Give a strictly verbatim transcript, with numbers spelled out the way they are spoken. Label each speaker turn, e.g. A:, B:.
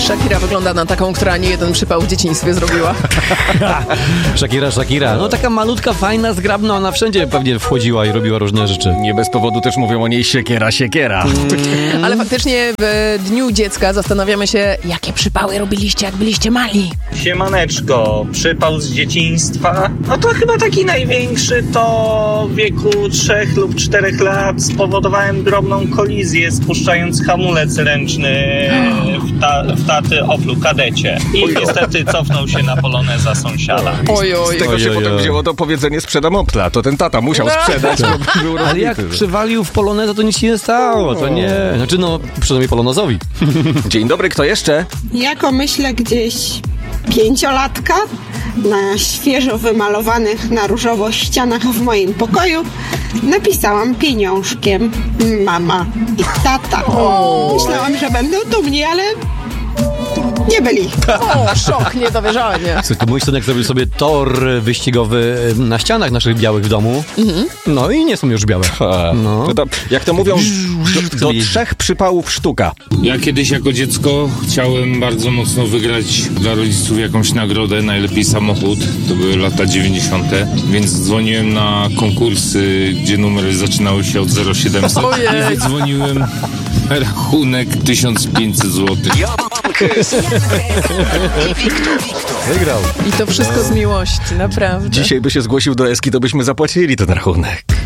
A: Shakira wygląda na taką, która nie jeden przypał w dzieciństwie zrobiła.
B: Shakira, Shakira. No taka malutka, fajna, zgrabna, ona wszędzie pewnie wchodziła i robiła różne rzeczy.
C: Nie bez powodu też mówią o niej siekiera, siekiera.
A: Mm. Ale faktycznie w Dniu Dziecka zastanawiamy się, jakie przypały robiliście, jak byliście mali.
D: Siemaneczko, przypał z dzieciństwa? No to chyba taki największy to w wieku trzech lub czterech lat spowodowałem drobną kolizję, spuszczając hamulec ręczny w, ta, w taty Oplu Kadecie. I niestety cofnął się na poloneza sąsiada.
A: Oj, oj.
C: Z tego się
B: Oj, oj,
C: potem
B: oj.
C: wzięło to powiedzenie sprzedam Opla. To ten tata musiał sprzedać, bo był
B: Ale jak
C: rozbity.
B: przywalił w poloneza, to nic się nie stało, to nie. Znaczy no, przynajmniej polonezowi.
C: Dzień dobry, kto jeszcze?
E: Jako myślę gdzieś pięciolatka na świeżo wymalowanych na różowo ścianach w moim pokoju napisałam pieniążkiem mama i tata. Myślałam, że będą dumni, ale nie byli.
A: O, szok, niedowierzanie.
B: Słuchaj, to mój synek zrobił sobie tor wyścigowy na ścianach naszych białych w domu. No i nie są już białe. No.
C: To tam, jak to mówią, do, do
B: sobie
C: trzech przypałów sztuka.
F: Ja kiedyś jako dziecko chciałem bardzo mocno wygrać dla rodziców jakąś nagrodę, najlepiej samochód. To były lata dziewięćdziesiąte, więc dzwoniłem na konkursy, gdzie numery zaczynały się od zero siedemset i wydzwoniłem rachunek tysiąc pięćset złotych.
B: Wygrał.
A: I to wszystko z miłości, naprawdę.
C: Dzisiaj by się zgłosił do Eski, to byśmy zapłacili ten rachunek.